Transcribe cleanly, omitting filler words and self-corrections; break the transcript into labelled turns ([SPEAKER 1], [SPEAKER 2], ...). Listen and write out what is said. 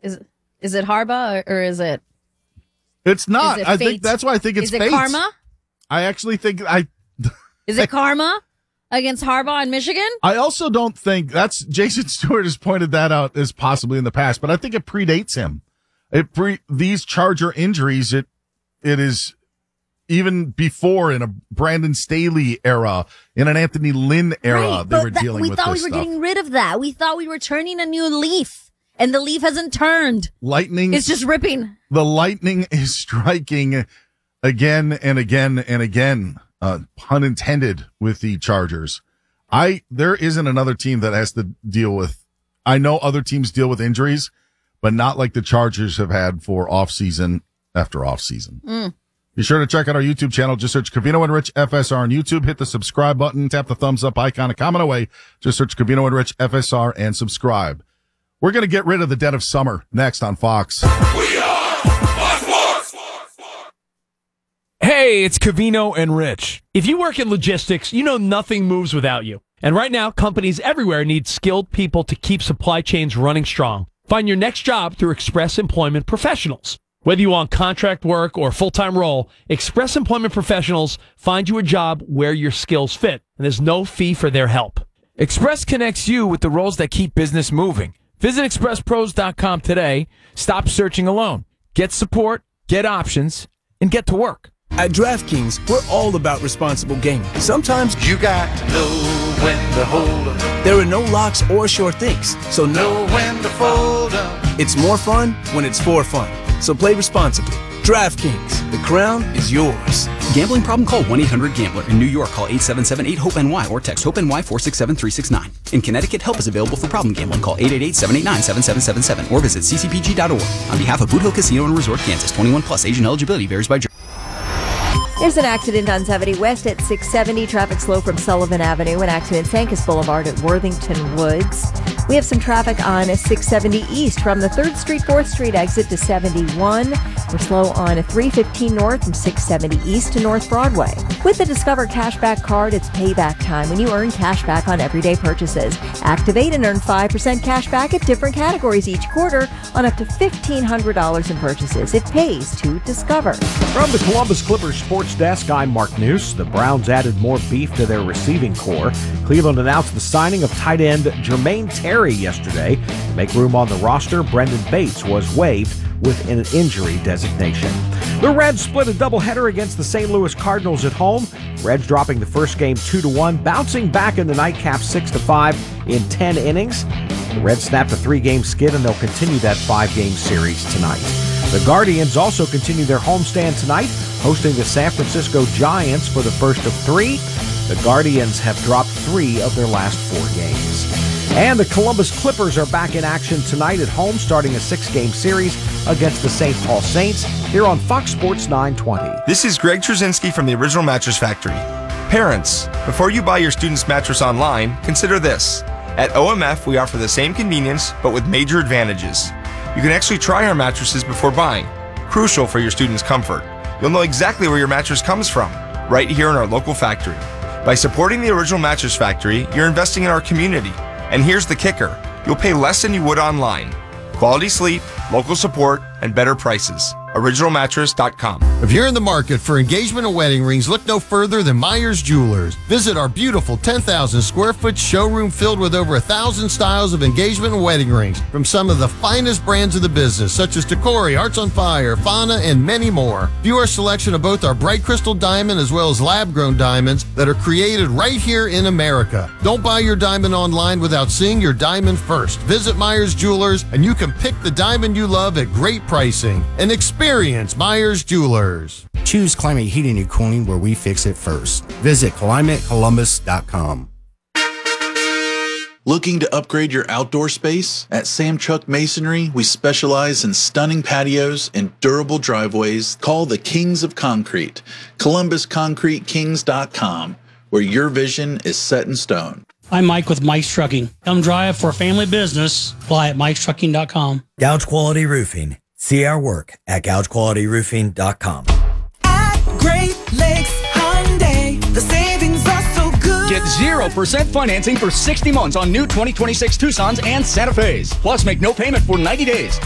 [SPEAKER 1] Is it Harbaugh or is it?
[SPEAKER 2] It's not. I think that's why I think it's fate.
[SPEAKER 1] Is it karma?
[SPEAKER 2] I actually think
[SPEAKER 1] Is it karma against Harbaugh in Michigan?
[SPEAKER 2] I also don't think that's Jason Stewart has pointed that out as possibly in the past, but I think it predates him. These Charger injuries, it is even before in a Brandon Staley era, in an Anthony Lynn era, they were dealing with this stuff.
[SPEAKER 1] We thought we were getting rid of that. We thought we were turning a new leaf, and the leaf hasn't turned. It's just ripping.
[SPEAKER 2] The lightning is striking again and again and again. Pun intended with the Chargers. There isn't another team that has to deal with. I know other teams deal with injuries, but not like the Chargers have had for off-season after off-season. Be sure to check out our YouTube channel. Just search Covino and Rich FSR on YouTube. Hit the subscribe button. Tap the thumbs up icon. A comment away. Just search Covino and Rich FSR and subscribe. We're going to get rid of the dead of summer next on Fox.
[SPEAKER 3] We are Fox.
[SPEAKER 4] Hey, it's Covino and Rich. If you work in logistics, you know nothing moves without you. And right now, companies everywhere need skilled people to keep supply chains running strong. Find your next job through Express Employment Professionals. Whether you want contract work or full-time role, Express Employment Professionals find you a job where your skills fit, and there's no fee for their help.
[SPEAKER 5] Express connects you with the roles that keep business moving. Visit expresspros.com today. Stop searching alone. Get support, get options, and get to work.
[SPEAKER 6] At DraftKings, we're all about responsible gaming. Sometimes
[SPEAKER 3] You got to know when to hold 'em.
[SPEAKER 6] there are no locks or sure things, so
[SPEAKER 3] Know when to fold 'em.
[SPEAKER 6] it's more fun when it's for fun. So play responsibly. DraftKings, the crown is yours.
[SPEAKER 7] Gambling problem? Call 1-800-GAMBLER. In New York, call 877-8-HOPE-NY or text HOPE-NY 467-369. In Connecticut, help is available for problem gambling. Call 888-789-7777 or visit ccpg.org. On behalf of Boot Hill Casino and Resort, Kansas, 21 plus, age and eligibility varies by jurisdiction.
[SPEAKER 8] There's an accident on 70 West at 670. Traffic slow from Sullivan Avenue. An accident Sankus Boulevard at Worthington Woods. We have some traffic on 670 East from the 3rd Street, 4th Street exit to 71. We're slow on 315 North from 670 East to North Broadway. With the Discover Cashback card, it's payback time when you earn cash back on everyday purchases. Activate and earn 5% cash back at different categories each quarter on up to $1,500 in purchases. It pays to Discover.
[SPEAKER 9] From the Columbus Clippers Sports Desk, I'm Mark News. The Browns added more beef to their receiving core. Cleveland announced the signing of tight end Jermaine Terry yesterday. To make room on the roster, Brendan Bates was waived with an injury designation. The Reds split a doubleheader against the St. Louis Cardinals at home. Reds dropping the first game 2-1, bouncing back in the nightcap 6-5 in 10 innings. The Reds snapped a 3-game skid, and they'll continue that 5-game series tonight. The Guardians also continue their homestand tonight, hosting the San Francisco Giants for the first of 3. The Guardians have dropped 3 of their last 4 games. And the Columbus Clippers are back in action tonight at home, starting a 6-game series against the St. Paul Saints here on Fox Sports 920.
[SPEAKER 10] This is Greg Trzynski from the Original Mattress Factory. Parents, before you buy your student's mattress online, consider this. At OMF, we offer the same convenience, but with major advantages. You can actually try our mattresses before buying, crucial for your student's comfort. You'll know exactly where your mattress comes from, right here in our local factory. By supporting the Original Mattress Factory, you're investing in our community. And here's the kicker. You'll pay less than you would online. Quality sleep, local support, and better prices. OriginalMattress.com.
[SPEAKER 11] If you're in the market for engagement and wedding rings, look no further than Myers Jewelers. Visit our beautiful 10,000 square foot showroom filled with over 1,000 styles of engagement and wedding rings from some of the finest brands of the business, such as Tacori, Hearts on Fire, Fauna, and many more. View our selection of both our bright crystal diamond as well as lab-grown diamonds that are created right here in America. Don't buy your diamond online without seeing your diamond first. Visit Myers Jewelers and you can pick the diamond you love at great pricing. And experience Myers Jewelers.
[SPEAKER 12] Choose Climate Heating and Cooling, where we fix it first. Visit climatecolumbus.com.
[SPEAKER 13] Looking to upgrade your outdoor space? At Sam Chuck Masonry, we specialize in stunning patios and durable driveways. Call the Kings of Concrete, ColumbusConcreteKings.com, where your vision is set in stone.
[SPEAKER 14] I'm Mike with Mike's Trucking. Come drive for a family business. Apply at Mike'sTrucking.com.
[SPEAKER 15] Gouge Quality Roofing. See our work at GougeQualityRoofing.com.
[SPEAKER 16] At Great Lakes Hyundai, the savings are so good.
[SPEAKER 17] Get 0% financing for 60 months on new 2026 Tucsons and Santa Fe's. Plus, make no payment for 90 days.